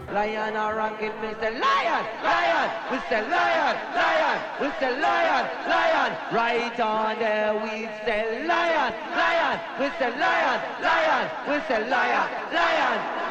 Lion a ranking, me say lion, lion. We say lion, lion. We say lion, lion. Right on there, we say lion, lion. We say lion, lion. We say lion, lion.